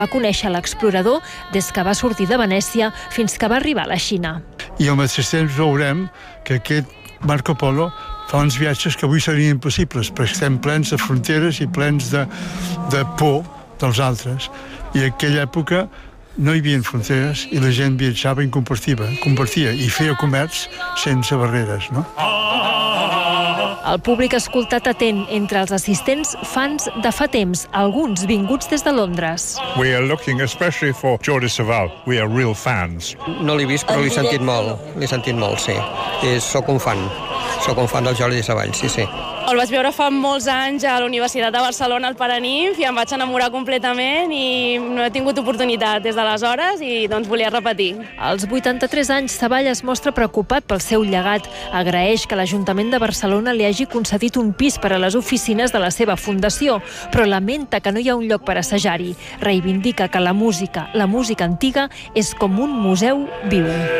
Va conèixer l'explorador des que va sortir de Venècia fins que va arribar a la Xina. I al mateix temps veurem que aquest Marco Polo fa uns viatges que avui serien impossibles, perquè estem plens de fronteres i plens de por dels altres. I en aquella època no hi havia fronteres i la gent viatjava i compartia i feia comerç sense barreres, no? El públic escoltat atent entre els assistents fans de fa temps, alguns vinguts des de Londres. We are looking especially for Jordi Savall. We are real fans. No l'he vist, però l'he sentit molt, sí. Soc un fan del Jordi Savall, sí. El vaig veure fa molts anys a la Universitat de Barcelona, al Paranimf, i em vaig enamorar completament i no he tingut oportunitat des d'aleshores i doncs volia repetir. Als 83 anys, Savall es mostra preocupat pel seu llegat. Agraeix que l'Ajuntament de Barcelona li hagi concedit un pis per a les oficines de la seva fundació, però lamenta que no hi ha un lloc per assajar-hi. Reivindica que la música antiga és com un museu viu.